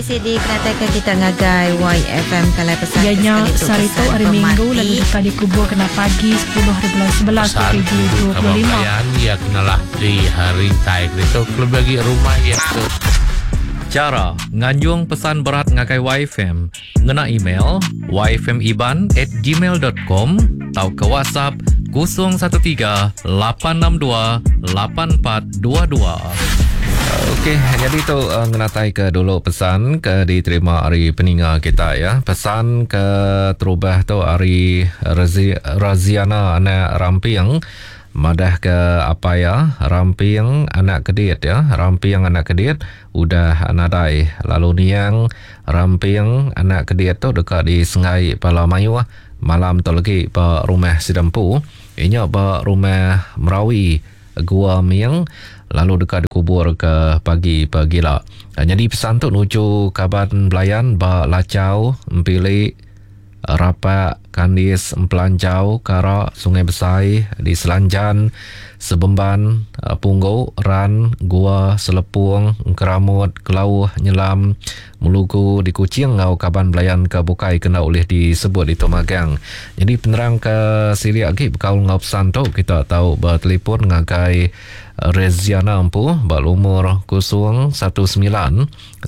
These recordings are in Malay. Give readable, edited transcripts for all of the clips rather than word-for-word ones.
Di kenatakan kita ngagai YFM kalai pesan ianya sarito hari Minggu lalu dekat dikubur kena pagi 10 bulan 11 2025 ya kenalah di hari taik itu klub bagi rumah ya tu. Cara nganjung pesan berat ngakai YFM ngena email yfmiban@gmail.com atau ke WhatsApp 013 862 8422. Okey, jadi tu ngenatai ke dulu pesan ke diterima hari peninga kita ya. Pesan ke terubah tu hari Raziana anak Rampiang madah ke apa ya, Rampiang anak Kedit ya. Rampiang anak Kedit udah nadai. Lalu niang Rampiang anak Kedit tu dekat di Sungai Palamayu malam tu lagi pa rumah Sidampu. Inya pa rumah Merawi Gua Miang lalu dekat dikubur ke pagi lah. Jadi pesan tu nuju Kaban Belayan ba Lacau, Empili, Rapak, Kandis, Empelancau, Kara, Sungai Besai, di Selanjan, Sebemban, Punggau, Ran, Gua, Selepung, Keramut, Kelau, Nyelam, Melugu, di Kuching, ngau Kaban Belayan ke Bukai kena oleh disebut di Tomagang. Jadi penerang ke siri lagi berkaul ngau pesan tu kita tahu bertelefon ngagai Reziana Ampu berumur 019 918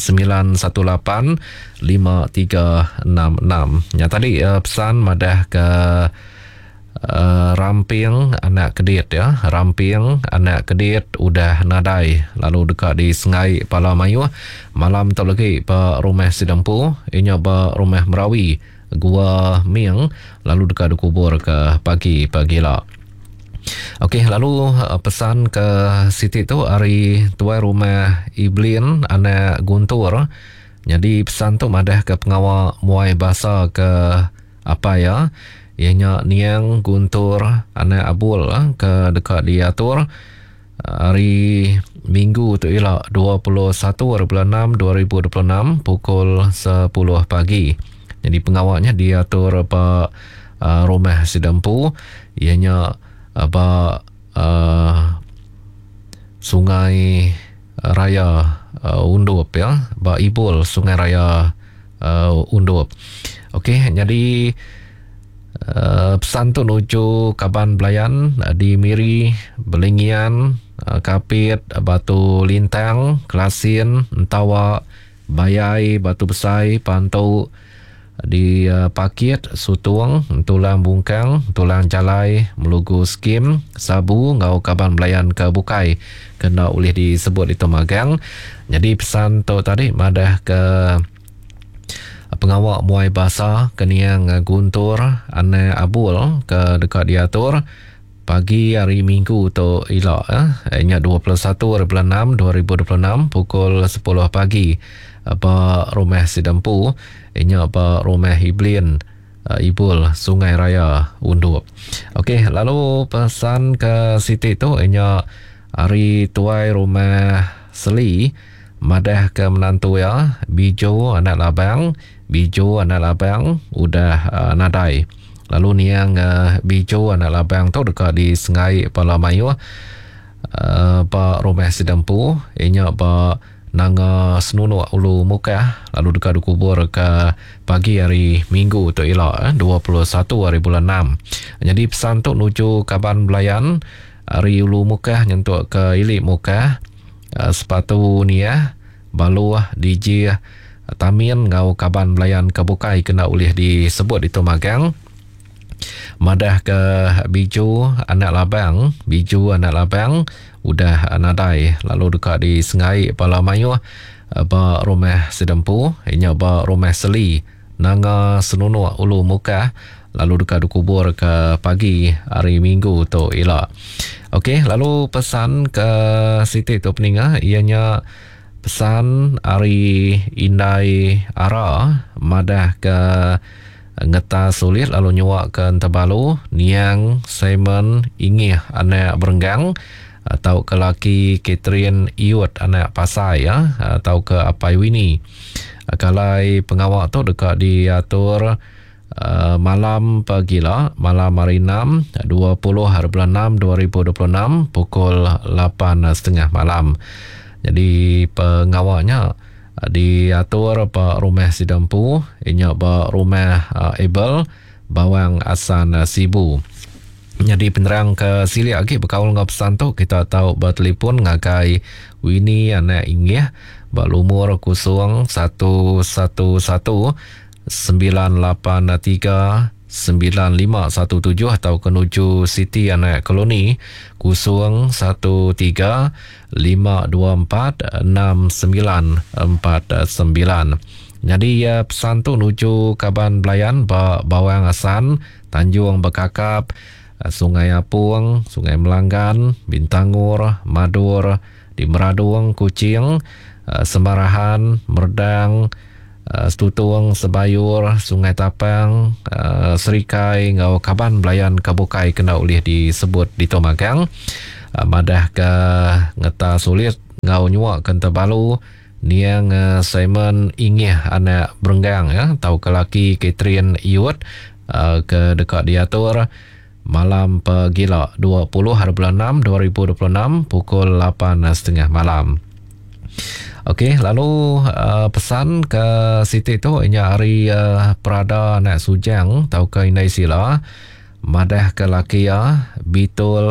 5366. Ya tadi pesan madah ke Rampiang anak Kedit ya. Rampiang anak Kedit udah nadai lalu dekat di Sungai Palamayu malam tu lagi pa rumah Sidampu inya pa rumah Merawi Gua Miang lalu dekat dikubur ke pagi lah. Okey, lalu pesan ke Siti tu hari tuai rumah Iblin anak Guntur. Jadi pesan tu madah ke pengawal muai bahasa ke apa ya? Ianya niang Guntur anak Abul ke dekat diatur hari Minggu tu ialah 21/6/2026 pukul 10 pagi. Jadi pengawalnya diatur apa rumah Sidampu ianya apa Sungai Raya Undup ya, ba Ibul Sungai Raya Undup. Okey, jadi pesan tu nuju Kaban Belayan di Miri, Belingian, Kapit, Batu Lintang, Kelasin, Entawa, Bayai, Batu Besai, Pantau, di Pakit, Sutung, Tulang Bungkang, Tulang Jalai, Melugu Skim, Sabu, ngau Kaban Belayan ke Bukai kena oleh disebut di Tomagang. Jadi pesan tu tadi madah ke pengawal muai bahasa keniang Guntur anak Abul ke dekat diatur pagi hari Minggu tu ilak ianya 21/6/2026 pukul 10 pagi apa rumah Sidampu ianya apa rumah Iblin Ibul Sungai Raya Undup. Okey, lalu pesan ke Siti tu ianya hari tuai rumah Seli madah ke menantu ya Bijo anak Labang udah nadai. Lalu niang Bijo anak Labang tu dekat di Sungai Palamayu pa rumah Sidampu ianya pa Nanga Senunu Ulu Mukah lalu dekat dikubur ke pagi hari Minggu tu ialah 21 hari bulan 6. Jadi pesan tu nuju Kaban Belayan hari Ulu Mukah nyentuk ke Ilik Mukah sepatu ni baluah DJ Tamin ngau Kaban Belayan ke Bukai kena oleh disebut di Tomagang. Madah ke Bijo anak Labang udah nadai lalu dekat di Sungai Palamayu ba rumah Sidampu ianya ba rumah Seli Nanga Senunu Ulu Mukah lalu dekat dikubur ke pagi hari Minggu tu ialah. Okey, lalu pesan ke Siti tu peninga ianya pesan hari Indai Ara madah ke Ngeta Sulit lalu nyuak ke Ntabalu niang Simon Ingih anak Berenggang atau ke laki Catherine Iwat anak Pasai ya atau ke Apai Wini. Kalai pengawal tu dekat diatur malam pagilah malam hari 6 20 hari bulan 6 2026 pukul 8.30 malam. Jadi pengawalnya diatur ba rumah sidampu inya ba rumah Abel bawang asan Sibu. Jadi penerang ke sili lagi berkaul dengan pesan tu kita tahu bertelefon ngagai Winnie anak ingih berumur 0111 983 9517 atau kenuju Siti Anak Koloni 013 524 6949. Jadi pesan tu nuju Kaban Belayan Bawang Asan, Tanjung Bekakap, Sungai Apung, Sungai Melanggan, Bintangur, Madur, di Meradung, Kuching, Semarahan, Merdang, Setutung, Sebayur, Sungai Tapang, Serikai, Ngau Kaban Belayan Kabukai kena ulih disebut di Tomagang. Madah ke Ngeta Sulit, Ngau Nyuak Kenta Balu, Niang Simon Ingih anak Berenggang ya, tahu ke laki Catherine Iwat ke dekat diatur malam pegila 20 hari bulan 6 2026 pukul 8.30 malam. Okey, lalu pesan ke Siti tu inya hari Prada anak Sujang tahu ke Inai Sila madah ke laki ya Bitul